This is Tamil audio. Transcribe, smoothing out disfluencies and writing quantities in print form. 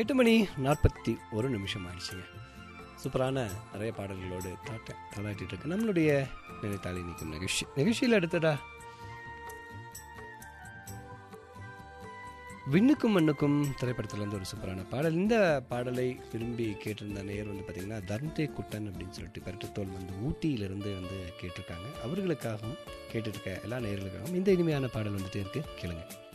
8:41 ஆயிடுச்சுங்க. சூப்பரான நிறைய பாடல்களோடு தாளாட்டிட்டு இருக்கு நம்மளுடைய நினைத்தாலே நிற்கும் நிகழ்ச்சியில் அடுத்ததா விண்ணுக்கும் மண்ணுக்கும் திரைப்படத்துலேருந்து ஒரு சூப்பரான பாடல். இந்த பாடலை விரும்பி கேட்டிருந்த நேர் பார்த்தீங்கன்னா தர்ந்தே குட்டன் அப்படின்னு சொல்லிட்டு பெரட்டத்தோல் ஊட்டியிலிருந்து கேட்டிருக்காங்க. அவர்களுக்காகவும் கேட்டுருக்க எல்லா நேயர்களுக்காகவும் இந்த இனிமையான பாடல் வந்துட்டே இருக்கு, கேளுங்க.